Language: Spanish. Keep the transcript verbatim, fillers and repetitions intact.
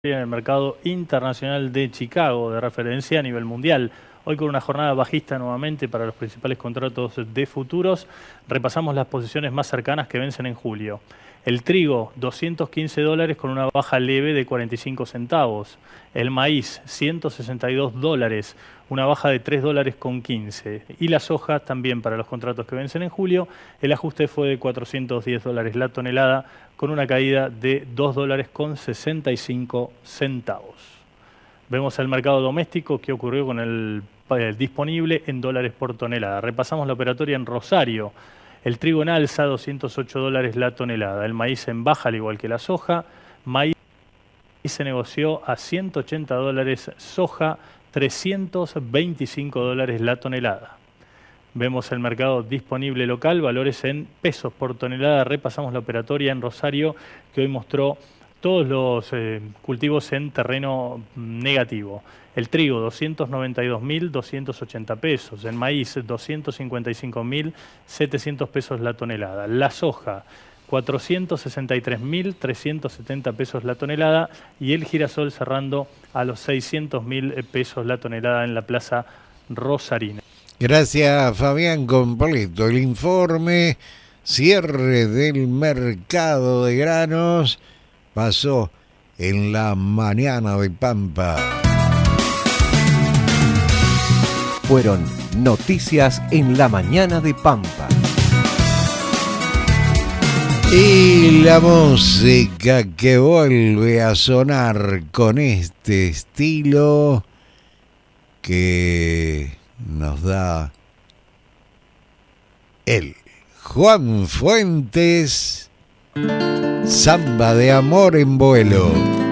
en el mercado internacional de Chicago, de referencia a nivel mundial. Hoy con una jornada bajista nuevamente para los principales contratos de futuros, repasamos las posiciones más cercanas que vencen en julio. El trigo, doscientos quince dólares con una baja leve de cuarenta y cinco centavos. El maíz, ciento sesenta y dos dólares, una baja de tres dólares con quince. Y la soja, también para los contratos que vencen en julio, el ajuste fue de cuatrocientos diez dólares la tonelada, con una caída de dos dólares con sesenta y cinco centavos. Vemos el mercado doméstico, qué ocurrió con el, el disponible en dólares por tonelada. Repasamos la operatoria en Rosario. El trigo en alza, doscientos ocho dólares la tonelada. El maíz en baja, al igual que la soja. Maíz se negoció a ciento ochenta dólares, soja trescientos veinticinco dólares la tonelada. Vemos el mercado disponible local, valores en pesos por tonelada. Repasamos la operatoria en Rosario, que hoy mostró todos los eh, cultivos en terreno negativo. El trigo, doscientos noventa y dos mil doscientos ochenta pesos. El maíz, doscientos cincuenta y cinco mil setecientos pesos la tonelada. La soja, cuatrocientos sesenta y tres mil trescientos setenta pesos la tonelada. Y el girasol cerrando a los seiscientos mil pesos la tonelada en la plaza rosarina. Gracias, Fabián. Completo el informe. Cierre del mercado de granos pasó en la mañana de Pampa. Fueron noticias en la mañana de Pampa. Y la música que vuelve a sonar con este estilo que nos da el Juan Fuentes, Samba de amor en vuelo.